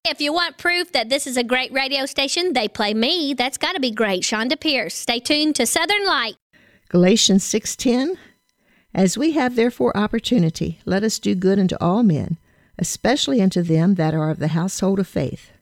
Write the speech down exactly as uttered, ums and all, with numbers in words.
If you want proof that this is a great radio station, they play me. That's got to be great. Shonda Pierce. Stay tuned to Southern Light. Galatians six ten, as we have therefore opportunity, let us do good unto all men, especially unto them that are of the household of faith.